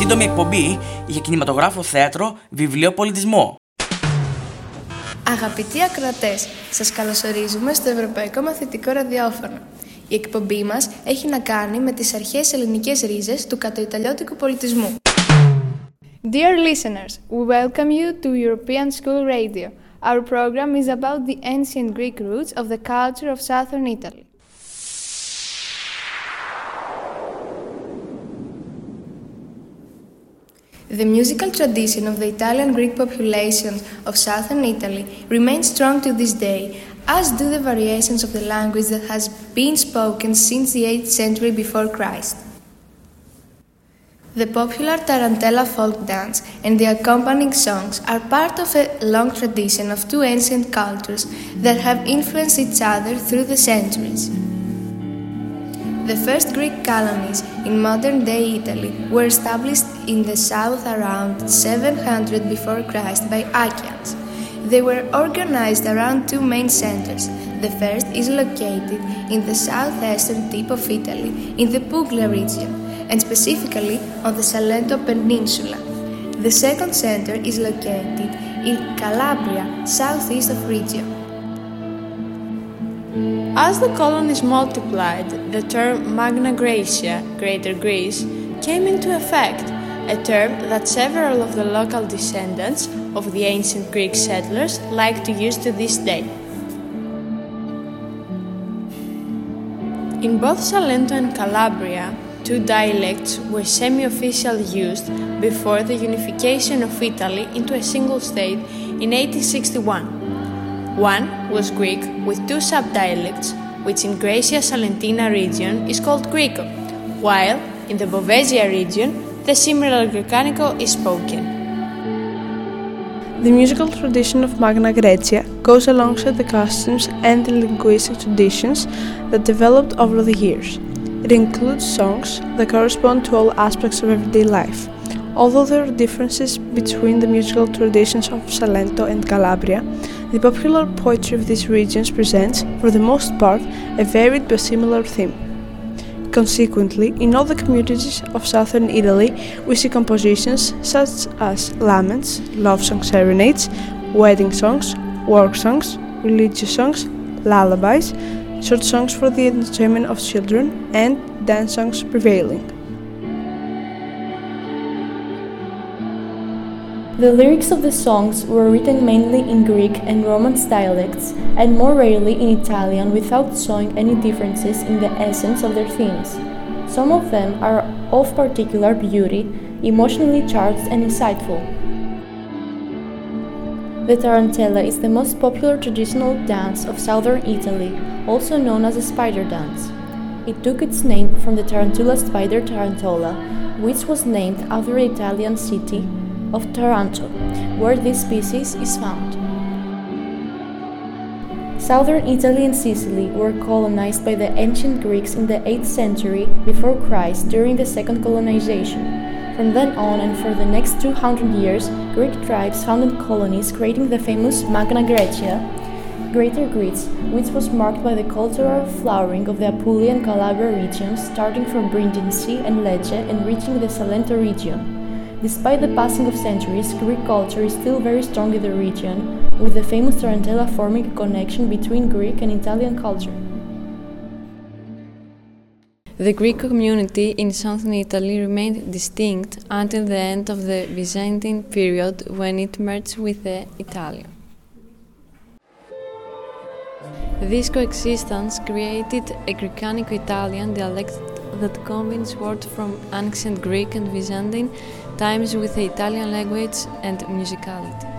σύντομη εκπομπή για κινηματογράφο, θέατρο, βιβλίο, πολιτισμό. Αγαπητοί ακροατές, σας καλωσορίζουμε στο Ευρωπαϊκό Μαθητικό Ραδιόφωνο. Η εκπομπή μας έχει να κάνει με τις αρχαίες ελληνικές ρίζες του κατοϊταλιώτικου πολιτισμού. Dear listeners, we welcome you to European School Radio. Our program is about the ancient Greek roots of the culture of southern Italy. The musical tradition of the Italian Greek population of southern Italy remains strong to this day, as do the variations of the language that has been spoken since the 8th century before Christ. The popular Tarantella folk dance and the accompanying songs are part of a long tradition of two ancient cultures that have influenced each other through the centuries. The first Greek colonies in modern-day Italy were established in the south around 700 before Christ by Achaeans. They were organized around two main centers. The first is located in the southeastern tip of Italy, in the Puglia region, and specifically on the Salento Peninsula. The second center is located in Calabria, southeast of region. As the colonies multiplied, the term Magna Graecia, Greater Greece, came into effect, a term that several of the local descendants of the ancient Greek settlers like to use to this day. In both Salento and Calabria, two dialects were semi-officially used before the unification of Italy into a single state in 1861. One was Greek with two sub-dialects, which in Graecia Salentina region is called Greco, while in the Bovesia region the similar Grecanico is spoken. The musical tradition of Magna Graecia goes alongside the customs and the linguistic traditions that developed over the years. It includes songs that correspond to all aspects of everyday life. Although there are differences between the musical traditions of Salento and Calabria, the popular poetry of these regions presents, for the most part, a varied but similar theme. Consequently, in all the communities of southern Italy, we see compositions such as laments, love songs, serenades, wedding songs, work songs, religious songs, lullabies, short songs for the entertainment of children, and dance songs prevailing. The lyrics of the songs were written mainly in Greek and Romance dialects, and more rarely in Italian, without showing any differences in the essence of their themes. Some of them are of particular beauty, emotionally charged and insightful. The tarantella is the most popular traditional dance of southern Italy, also known as the spider dance. It took its name from the tarantula spider Tarantola, which was named after the Italian city of Taranto, where this species is found. Southern Italy and Sicily were colonized by the ancient Greeks in the 8th century before Christ during the second colonization. From then on and for the next 200 years, Greek tribes founded colonies, creating the famous Magna Graecia, Greater Greece, which was marked by the cultural flowering of the Apulia and Calabria regions, starting from Brindisi and Lecce and reaching the Salento region. Despite the passing of centuries, Greek culture is still very strong in the region, with the famous tarantella forming a connection between Greek and Italian culture. The Greek community in southern Italy remained distinct until the end of the Byzantine period, when it merged with the Italian. This coexistence created a Grecanico-Italian dialect that combines words from ancient Greek and Byzantine times with the Italian language and musicality.